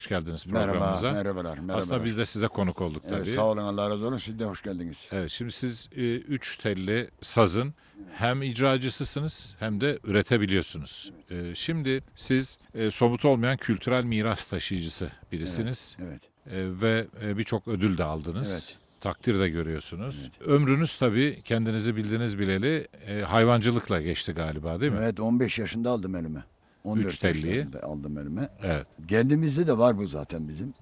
Hoş geldiniz Merhaba, programımıza. merhabalar, Aslında merhabalar. biz de size konuk olduk Evet, tabii. sağ olun, Allah razı olsun. Siz de hoş geldiniz. Evet, şimdi siz üç telli sazın hem icracısısınız hem de üretebiliyorsunuz. Şimdi siz somut olmayan kültürel miras taşıyıcısı Evet, birisiniz. evet, Ve birçok ödül de aldınız. evet, Takdir de görüyorsunuz. evet. Ömrünüz tabii kendinizi bildiğiniz bileli hayvancılıkla geçti galiba, değil mi? Evet, 15 yaşında aldım elime. Üç 14 telliyi. yaşlarında aldım elime. Evet. Kendimizde de var bu zaten bizim.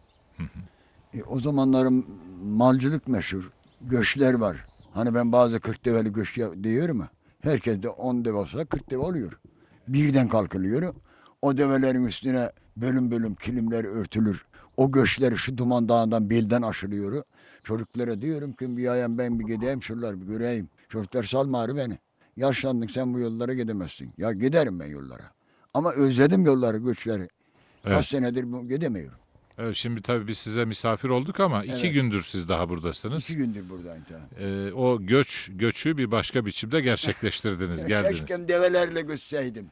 O zamanların malcılık meşhur. Göçler var. Hani ben bazı 40 develi göç diyorum ya. Herkes de 10 deve olsa 40 deve oluyor. Birden kalkılıyor. O develerin üstüne bölüm bölüm kilimler örtülür. O göçleri şu Duman Dağı'ndan belden aşılıyor. Çocuklara diyorum ki bir ayağım ben bir gideyim şuralar bir göreyim. Çocuklar salma ağrı beni. Yaşlandın sen bu yollara gidemezsin. Ya giderim ben yollara. Ama özledim yolları, göçleri. Kaç Evet. senedir gidemiyorum. Evet, şimdi tabii biz size misafir olduk ama iki Evet. gündür siz daha 2 buradasınız. gündür buradayım. O göçü bir başka biçimde gerçekleştirdiniz, geldiniz. Keşke develerle göçseydim.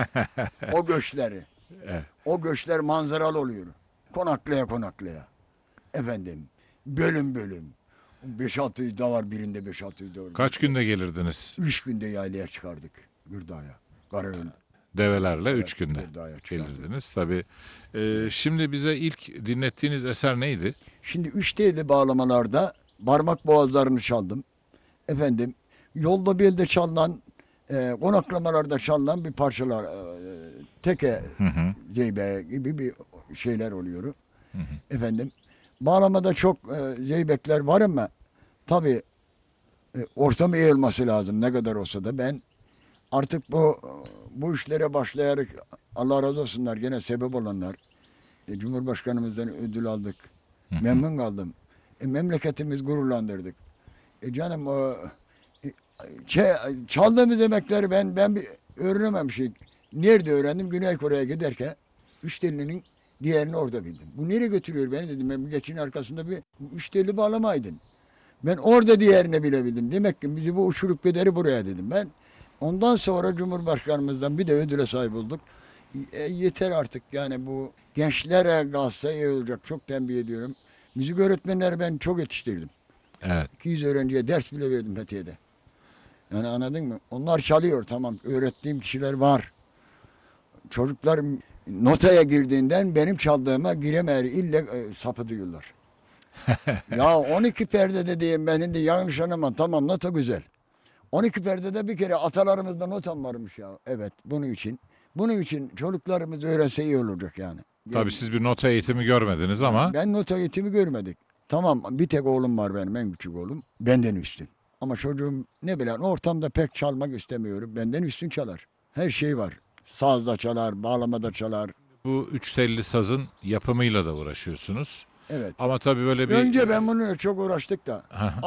O göçleri. Evet. O göçler manzaralı oluyor. Konaklaya konaklaya. Efendim. Bölüm bölüm. 5-6 yüz da var birinde 5-6 yüz da var. Kaç günde gelirdiniz 3 günde yaylaya çıkardık. Gırdağ'a. Karayol. develerle? Evet, 3 günde Gırdağ'a çıkardık. gelirdiniz tabii. Şimdi bize ilk dinlettiğiniz eser neydi? Şimdi 3 telli bağlamalarda parmak boğazlarını çaldım. Efendim. Yolda bir elde çalınan konaklamalarda çalınan bir parçalar. Teke Hı hı. zeybe gibi bir şeyler oluyor. Hı hı. Efendim bağlamada çok zeybekler var ama tabi ortam iyi olması lazım ne kadar olsa da ben artık bu işlere başlayarak Allah razı olsunlar gene sebep olanlar Cumhurbaşkanımızdan ödül aldık. Hı hı. Memnun kaldım. Memleketimiz gururlandırdık. Canım e, çaldığımız emekleri ben bir öğrenememişim. Nerede öğrendim? Güney Kore'ye giderken üç telinin diğerini orada bildim. Bu nereye götürüyor beni dedim. Ben bu geçin arkasında bir üç telli bağlamaydın. Ben orada diğerini bilebildim. Demek ki bizi bu uçurup gideri buraya dedim ben. Ondan sonra Cumhurbaşkanımızdan bir de ödüle sahip olduk. Yeter artık yani bu gençlere kalsa iyi olacak. Çok tembih ediyorum. Müzik öğretmenleri ben çok yetiştirdim. Evet. 200 öğrenciye ders bile verdim Fethiye'de. Yani anladın mı? Onlar çalıyor tamam. Öğrettiğim kişiler var. Çocuklar notaya girdiğinden benim çaldığıma giremeyer. İlle sapıtıyorlar. Ya 12 perdede diyeyim ben şimdi yanlış anlama. Tamam nota güzel. 12 perdede bir kere atalarımızda notam varmış ya. Evet bunun için. Bunun için çocuklarımız öğrense iyi olacak yani. Tabii siz bir nota eğitimi görmediniz ama Ben nota eğitimi görmedik. Tamam bir tek oğlum var benim en küçük oğlum. Benden üstün. Ama çocuğum ne bileyim ortamda pek çalmak istemiyorum. Benden üstün çalar. Her şey var. Sazda çalar, bağlamada çalar. bu üç telli sazın yapımıyla da uğraşıyorsunuz. Evet. Ama tabii böyle bir Önce ben bununla çok uğraştık da. Hı hı.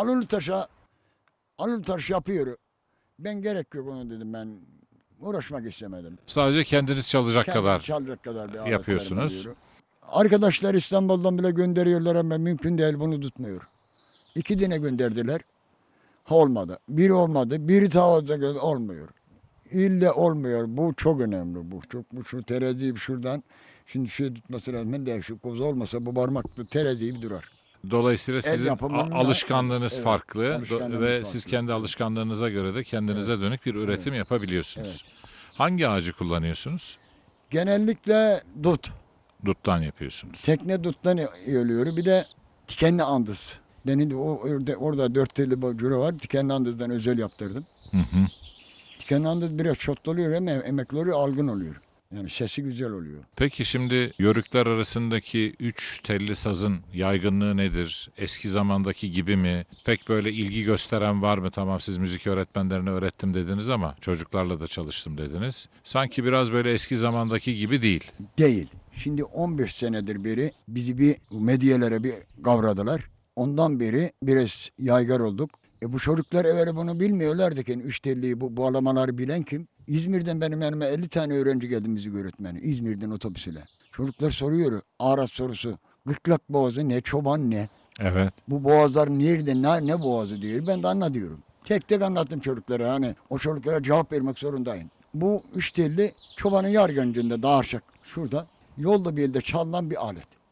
Alın taş yapıyor. Ben gerek yok onu dedim ben. Uğraşmak istemedim. Sadece kendiniz çalacak Kendim kadar çalacak kadar bir aletlerim yapıyorsunuz. oluyor. Arkadaşlar İstanbul'dan bile gönderiyorlar ama mümkün değil bunu tutmuyor. 2 tane gönderdiler. Olmadı. Biri olmadı. Biri daha olmuyor. İlle olmuyor. Bu çok önemli bu. Bu şu teraziyi şuradan şimdi şey tutması lazım. Ben de şu koz olmasa bu parmaklı teraziyi bir durar. Dolayısıyla El sizin yapımının da alışkanlığınız evet, farklı alışkanlığımız ve siz farklı. kendi Evet, alışkanlığınıza göre de kendinize evet, dönük bir üretim evet, evet. yapabiliyorsunuz. Hangi ağacı kullanıyorsunuz? Genellikle dut. Duttan yapıyorsunuz. Tekne duttan ölüyor. Bir de dikenli andız. Benim de orada 4 telli bacura var. Dikenli andızdan özel yaptırdım. Hı hı. Dikenli andız biraz çotlu oluyor ama emekli oluyor, algın oluyor. Yani sesi güzel oluyor. Peki şimdi yörükler arasındaki üç telli sazın yaygınlığı nedir? Eski zamandaki gibi mi? Pek böyle ilgi gösteren var mı? Tamam siz müzik öğretmenlerine öğrettim dediniz ama çocuklarla da çalıştım dediniz. Sanki biraz böyle eski zamandaki gibi değil. Değil. Şimdi 15 senedir beri bizi bir medyelere bir kavradılar. Ondan beri biraz yaygar olduk. Bu çocuklar evvela bunu bilmiyorlardı ki üç telliyi bu bağlamaları bilen kim? İzmir'den benim yanıma 50 tane öğrenci geldi müzik öğretmeni. İzmir'den otobüsüyle. Çocuklar soruyor. Aras sorusu. Gırtlak boğazı ne, çoban ne? Evet. Bu boğazlar nerede, ne boğazı diyor. Ben de anlatıyorum. Tek tek anlattım çocuklara. Hani o çocuklara cevap vermek zorundayım. Bu üç telli çobanın yargıncında dağarcık şurada. Yolda bir elde çalınan bir alet.